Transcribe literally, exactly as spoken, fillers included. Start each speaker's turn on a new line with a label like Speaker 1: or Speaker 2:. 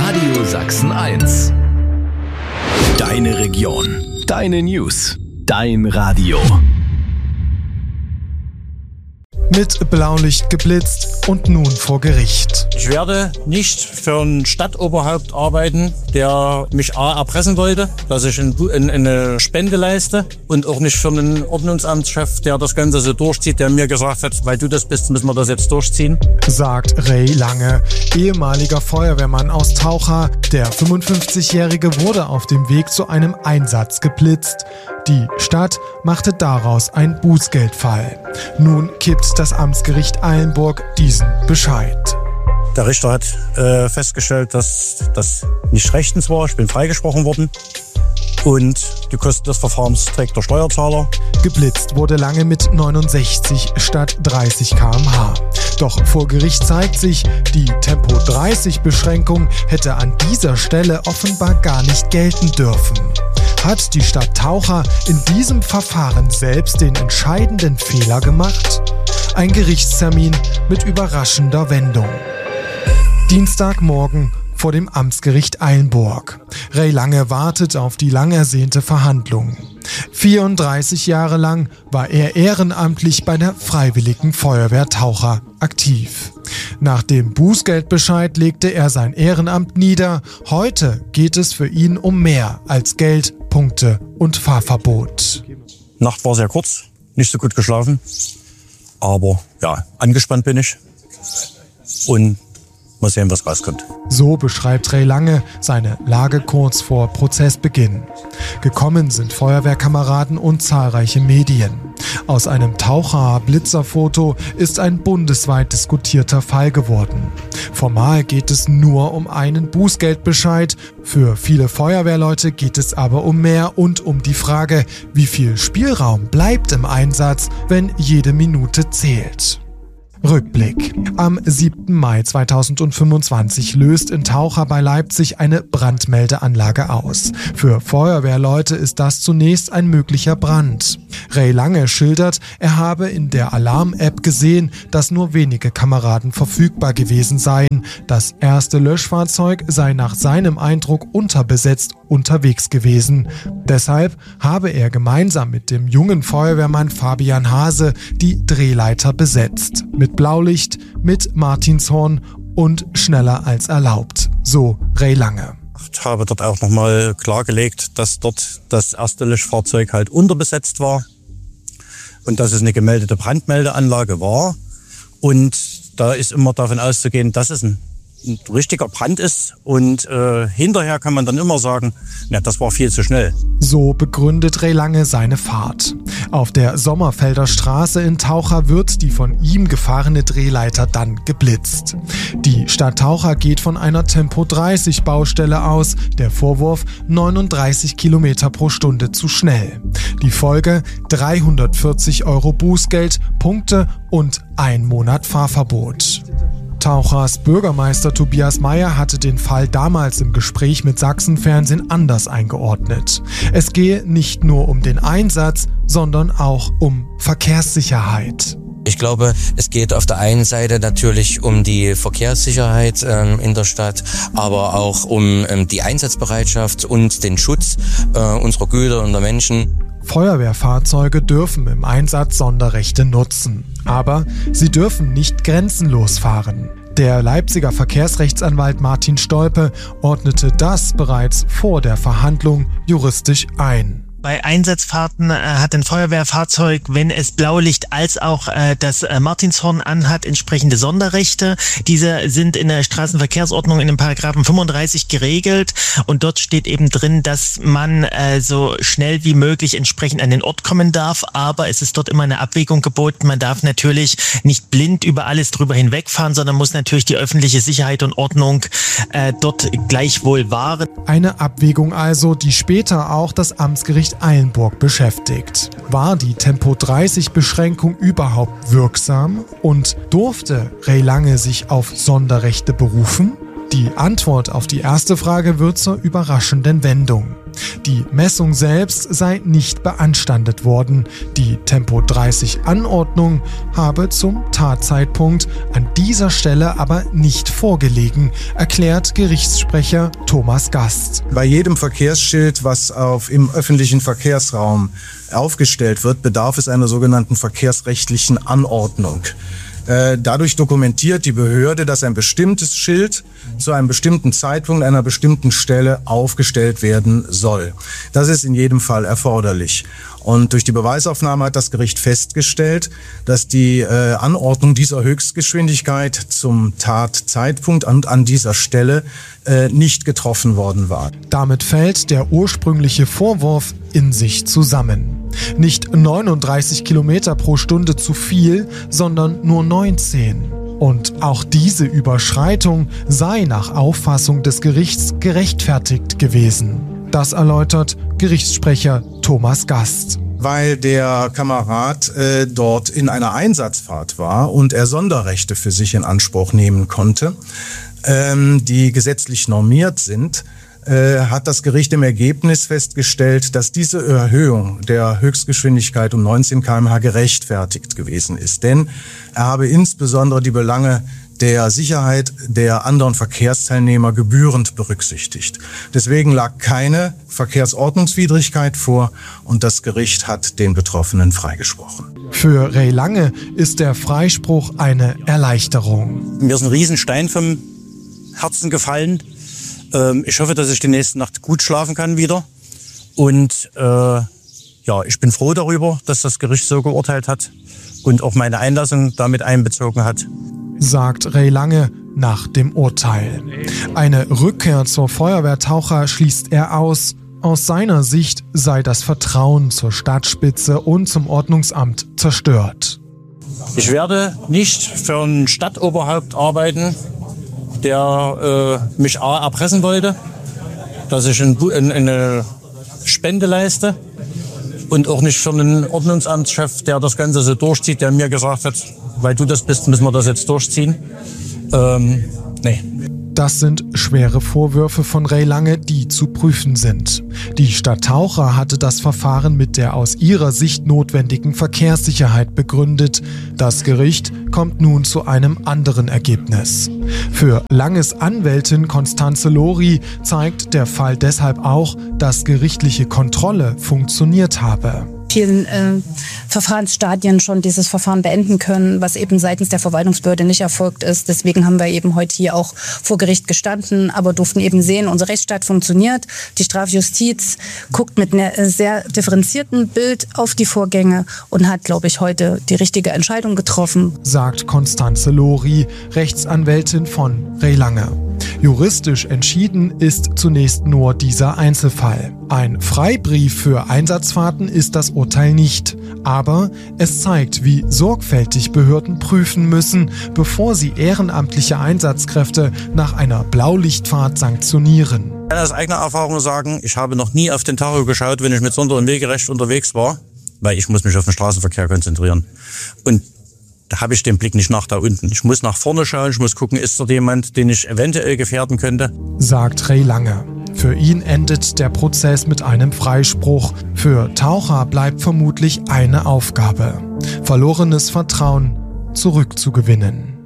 Speaker 1: Radio Sachsen eins. Deine Region, deine News, dein Radio.
Speaker 2: Mit Blaulicht geblitzt und nun vor Gericht.
Speaker 3: Ich werde nicht für ein Stadtoberhaupt arbeiten, der mich A erpressen wollte, dass ich in, in, eine Spende leiste, und auch nicht für einen Ordnungsamtschef, der das Ganze so durchzieht, der mir gesagt hat, weil du das bist, müssen wir das jetzt durchziehen.
Speaker 2: Sagt Ray Lange, ehemaliger Feuerwehrmann aus Taucha. Der fünfundfünfzigjährige wurde auf dem Weg zu einem Einsatz geblitzt. Die Stadt machte daraus einen Bußgeldfall. Nun kippt das Amtsgericht Eilenburg diesen Bescheid.
Speaker 3: Der Richter hat äh, festgestellt, dass das nicht rechtens war. Ich bin freigesprochen worden. Und die Kosten des Verfahrens trägt der Steuerzahler.
Speaker 2: Geblitzt wurde Lange mit neunundsechzig statt dreißig Kilometer pro Stunde. Doch vor Gericht zeigt sich, die Tempo dreißig Beschränkung hätte an dieser Stelle offenbar gar nicht gelten dürfen. Hat die Stadt Taucha in diesem Verfahren selbst den entscheidenden Fehler gemacht? Ein Gerichtstermin mit überraschender Wendung. Dienstagmorgen vor dem Amtsgericht Eilenburg. Ray Lange wartet auf die lang ersehnte Verhandlung. vierunddreißig Jahre lang war er ehrenamtlich bei der Freiwilligen Feuerwehr Taucha aktiv. Nach dem Bußgeldbescheid legte er sein Ehrenamt nieder. Heute geht es für ihn um mehr als Geld, Punkte und Fahrverbot.
Speaker 3: Nacht war sehr kurz, nicht so gut geschlafen. Aber ja, angespannt bin ich. Und mal sehen, was rauskommt.
Speaker 2: So beschreibt Ray Lange seine Lage kurz vor Prozessbeginn. Gekommen sind Feuerwehrkameraden und zahlreiche Medien. Aus einem Taucher-Blitzerfoto ist ein bundesweit diskutierter Fall geworden. Formal geht es nur um einen Bußgeldbescheid. Für viele Feuerwehrleute geht es aber um mehr und um die Frage, wie viel Spielraum bleibt im Einsatz, wenn jede Minute zählt. Rückblick. Am siebten Mai zweitausendfünfundzwanzig löst in Taucha bei Leipzig eine Brandmeldeanlage aus. Für Feuerwehrleute ist das zunächst ein möglicher Brand. Ray Lange schildert, er habe in der Alarm-App gesehen, dass nur wenige Kameraden verfügbar gewesen seien. Das erste Löschfahrzeug sei nach seinem Eindruck unterbesetzt unterwegs gewesen. Deshalb habe er gemeinsam mit dem jungen Feuerwehrmann Fabian Hase die Drehleiter besetzt. Mit Blaulicht, mit Martinshorn und schneller als erlaubt. So Ray Lange.
Speaker 3: Ich habe dort auch nochmal klargelegt, dass dort das erste Löschfahrzeug halt unterbesetzt war und dass es eine gemeldete Brandmeldeanlage war. Und da ist immer davon auszugehen, dass es ein, ein richtiger Brand ist. Und äh, hinterher kann man dann immer sagen, ja, das war viel zu schnell.
Speaker 2: So begründet Ray Lange seine Fahrt. Auf der Sommerfelder Straße in Taucha wird die von ihm gefahrene Drehleiter dann geblitzt. Die Stadt Taucha geht von einer Tempo dreißig Baustelle aus. Der Vorwurf: neununddreißig Kilometer pro Stunde zu schnell. Die Folge: dreihundertvierzig Euro Bußgeld, Punkte und ein Monat Fahrverbot. Tauchers Bürgermeister Tobias Meyer hatte den Fall damals im Gespräch mit Sachsenfernsehen anders eingeordnet. Es gehe nicht nur um den Einsatz, sondern auch um Verkehrssicherheit.
Speaker 4: Ich glaube, es geht auf der einen Seite natürlich um die Verkehrssicherheit ähm, in der Stadt, aber auch um ähm, die Einsatzbereitschaft und den Schutz äh, unserer Güter und der Menschen.
Speaker 2: Feuerwehrfahrzeuge dürfen im Einsatz Sonderrechte nutzen, aber sie dürfen nicht grenzenlos fahren. Der Leipziger Verkehrsrechtsanwalt Martin Stolpe ordnete das bereits vor der Verhandlung juristisch ein.
Speaker 5: Bei Einsatzfahrten äh, hat ein Feuerwehrfahrzeug, wenn es Blaulicht als auch äh, das äh, Martinshorn anhat, entsprechende Sonderrechte. Diese sind in der Straßenverkehrsordnung in dem Paragraphen fünfunddreißig geregelt und dort steht eben drin, dass man äh, so schnell wie möglich entsprechend an den Ort kommen darf, aber es ist dort immer eine Abwägung geboten. Man darf natürlich nicht blind über alles drüber hinwegfahren, sondern muss natürlich die öffentliche Sicherheit und Ordnung äh, dort gleichwohl wahren.
Speaker 2: Eine Abwägung also, die später auch das Amtsgericht Eilenburg beschäftigt. War die Tempo dreißig Beschränkung überhaupt wirksam und durfte Ray Lange sich auf Sonderrechte berufen? Die Antwort auf die erste Frage wird zur überraschenden Wendung. Die Messung selbst sei nicht beanstandet worden. Die Tempo dreißig Anordnung habe zum Tatzeitpunkt an dieser Stelle aber nicht vorgelegen, erklärt Gerichtssprecher Thomas Gast.
Speaker 6: Bei jedem Verkehrsschild, was auf, im öffentlichen Verkehrsraum aufgestellt wird, bedarf es einer sogenannten verkehrsrechtlichen Anordnung. Dadurch dokumentiert die Behörde, dass ein bestimmtes Schild zu einem bestimmten Zeitpunkt an einer bestimmten Stelle aufgestellt werden soll. Das ist in jedem Fall erforderlich. Und durch die Beweisaufnahme hat das Gericht festgestellt, dass die äh, Anordnung dieser Höchstgeschwindigkeit zum Tatzeitpunkt und an dieser Stelle äh, nicht getroffen worden war.
Speaker 2: Damit fällt der ursprüngliche Vorwurf in sich zusammen. Nicht neununddreißig Kilometer pro Stunde zu viel, sondern nur neunzehn. Und auch diese Überschreitung sei nach Auffassung des Gerichts gerechtfertigt gewesen. Das erläutert Gerichtssprecher Thomas Gast.
Speaker 6: Weil der Kamerad äh, dort in einer Einsatzfahrt war und er Sonderrechte für sich in Anspruch nehmen konnte, ähm, die gesetzlich normiert sind, äh, hat das Gericht im Ergebnis festgestellt, dass diese Erhöhung der Höchstgeschwindigkeit um neunzehn Kilometer pro Stunde gerechtfertigt gewesen ist. Denn er habe insbesondere die Belange der Sicherheit der anderen Verkehrsteilnehmer gebührend berücksichtigt. Deswegen lag keine Verkehrsordnungswidrigkeit vor und das Gericht hat den Betroffenen freigesprochen.
Speaker 2: Für Ray Lange ist der Freispruch eine Erleichterung.
Speaker 3: Mir ist ein Riesenstein vom Herzen gefallen. Ähm, ich hoffe, dass ich die nächste Nacht gut schlafen kann wieder. Und äh, ja, ich bin froh darüber, dass das Gericht so geurteilt hat und auch meine Einlassung damit einbezogen hat,
Speaker 2: sagt Ray Lange nach dem Urteil. Eine Rückkehr zur Feuerwehrtaucher schließt er aus. Aus seiner Sicht sei das Vertrauen zur Stadtspitze und zum Ordnungsamt zerstört.
Speaker 3: Ich werde nicht für ein Stadtoberhaupt arbeiten, der äh, mich A, erpressen wollte, dass ich ein, ein, eine Spende leiste, und auch nicht für einen Ordnungsamtschef, der das Ganze so durchzieht, der mir gesagt hat, weil du das bist, müssen wir das jetzt durchziehen. Ähm, nee.
Speaker 2: Das sind schwere Vorwürfe von Ray Lange, die zu prüfen sind. Die Stadt Taucher hatte das Verfahren mit der aus ihrer Sicht notwendigen Verkehrssicherheit begründet. Das Gericht kommt nun zu einem anderen Ergebnis. Für Langes Anwältin Constanze Lori zeigt der Fall deshalb auch, dass gerichtliche Kontrolle funktioniert habe.
Speaker 7: vielen äh, Verfahrensstadien schon dieses Verfahren beenden können, was eben seitens der Verwaltungsbehörde nicht erfolgt ist. Deswegen haben wir eben heute hier auch vor Gericht gestanden, aber durften eben sehen, unser Rechtsstaat funktioniert. Die Strafjustiz guckt mit einem sehr differenzierten Bild auf die Vorgänge und hat, glaube ich, heute die richtige Entscheidung getroffen.
Speaker 2: Sagt Constanze Lori, Rechtsanwältin von Ray Lange. Juristisch entschieden ist zunächst nur dieser Einzelfall. Ein Freibrief für Einsatzfahrten ist das Urteil nicht. Aber es zeigt, wie sorgfältig Behörden prüfen müssen, bevor sie ehrenamtliche Einsatzkräfte nach einer Blaulichtfahrt sanktionieren.
Speaker 3: Ich kann aus eigener Erfahrung sagen, ich habe noch nie auf den Tacho geschaut, wenn ich mit Sonder- und Wegerecht unterwegs war, weil ich muss mich auf den Straßenverkehr konzentrieren. Und da habe ich den Blick nicht nach da unten. Ich muss nach vorne schauen, ich muss gucken, ist dort jemand, den ich eventuell gefährden könnte.
Speaker 2: Sagt Ray Lange. Für ihn endet der Prozess mit einem Freispruch. Für Taucher bleibt vermutlich eine Aufgabe: verlorenes Vertrauen zurückzugewinnen.